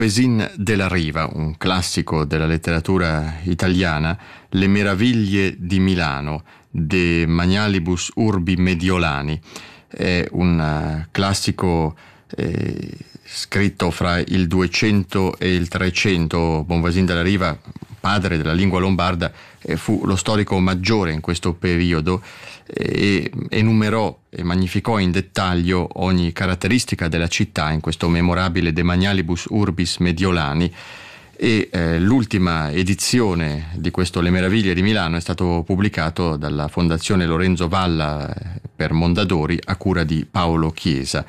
Bonvesin della Riva, un classico della letteratura italiana, Le meraviglie di Milano, De Magnalibus Urbi Mediolani. È un classico scritto fra il 200 e il 300. Bonvesin della Riva, padre della lingua lombarda, fu lo storico maggiore in questo periodo e enumerò e magnificò in dettaglio ogni caratteristica della città in questo memorabile De Magnalibus Urbis Mediolani. E l'ultima edizione di questo Le meraviglie di Milano è stato pubblicato dalla Fondazione Lorenzo Valla per Mondadori a cura di Paolo Chiesa,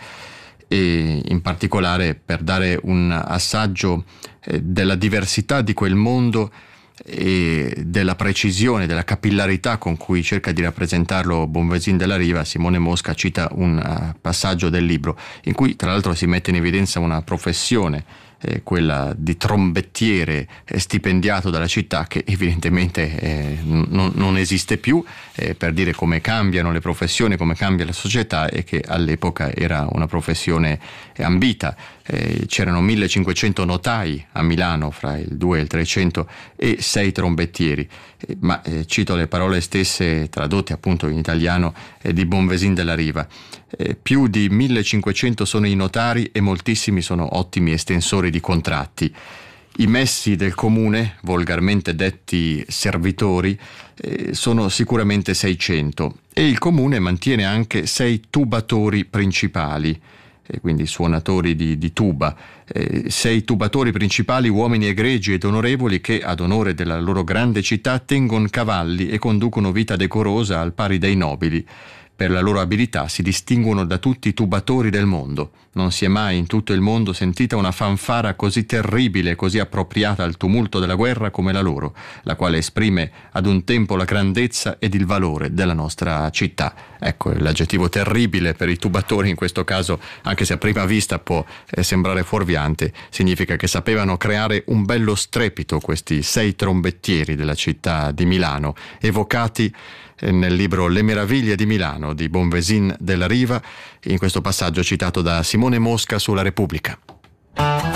e in particolare per dare un assaggio della diversità di quel mondo e della precisione, della capillarità con cui cerca di rappresentarlo Bonvesin della Riva. Simone Mosca cita un passaggio del libro in cui tra l'altro si mette in evidenza una professione, quella di trombettiere stipendiato dalla città, che evidentemente non esiste più, per dire come cambiano le professioni, come cambia la società, e che all'epoca era una professione ambita. C'erano 1500 notai a Milano fra il 2 e il 300 e 6 trombettieri, ma cito le parole stesse tradotte appunto in italiano di Bonvesin della Riva. Più di 1500 sono i notari e moltissimi sono ottimi estensori di contratti. I messi del comune, volgarmente detti servitori, sono sicuramente 600, e il comune mantiene anche 6 tubatori principali, quindi suonatori di tuba, 6 tubatori principali, uomini egregi ed onorevoli, che ad onore della loro grande città tengono cavalli e conducono vita decorosa al pari dei nobili. Per la loro abilità si distinguono da tutti i tubatori del mondo. Non si è mai in tutto il mondo sentita una fanfara così terribile e così appropriata al tumulto della guerra come la loro, la quale esprime ad un tempo la grandezza ed il valore della nostra città. Ecco, l'aggettivo terribile per i tubatori in questo caso, anche se a prima vista può sembrare fuorviante, significa che sapevano creare un bello strepito questi 6 trombettieri della città di Milano, evocati nel libro Le meraviglie di Milano di Bonvesin della Riva, in questo passaggio citato da Simone Mosca sulla Repubblica.